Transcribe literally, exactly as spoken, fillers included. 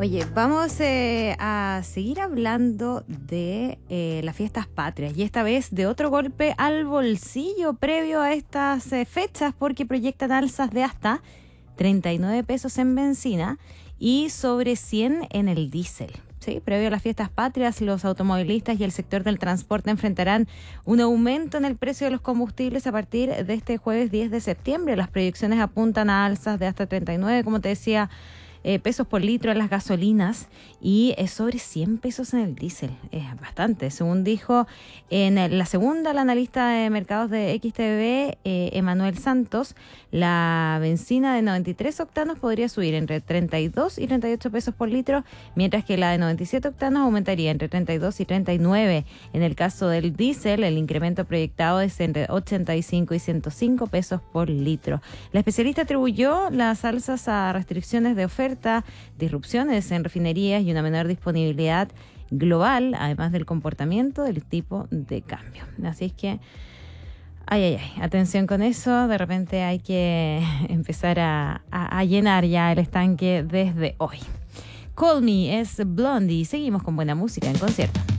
Oye, vamos eh, a seguir hablando de eh, las fiestas patrias y esta vez de otro golpe al bolsillo previo a estas eh, fechas porque proyectan alzas de hasta treinta y nueve pesos en benzina y sobre cien en el diésel. Sí, previo a las fiestas patrias, los automovilistas y el sector del transporte enfrentarán un aumento en el precio de los combustibles a partir de este jueves diez de septiembre. Las proyecciones apuntan a alzas de hasta treinta y nueve, como te decía, Eh, pesos por litro en las gasolinas y es sobre cien pesos en el diésel. Es bastante. Según dijo en la segunda, la analista de mercados de X T V B, eh, Emanuel Santos, la benzina de noventa y tres octanos podría subir entre treinta y dos y treinta y ocho pesos por litro, mientras que la de noventa y siete octanos aumentaría entre treinta y dos y treinta y nueve. En el caso del diésel, el incremento proyectado es entre ochenta y cinco y ciento cinco pesos por litro. La especialista atribuyó las alzas a restricciones de oferta, disrupciones en refinerías y una menor disponibilidad global, además del comportamiento del tipo de cambio. Así es que, ay, ay, ay, atención con eso, de repente hay que empezar a, a, a llenar ya el estanque desde hoy. Call Me es Blondie, seguimos con buena música en concierto.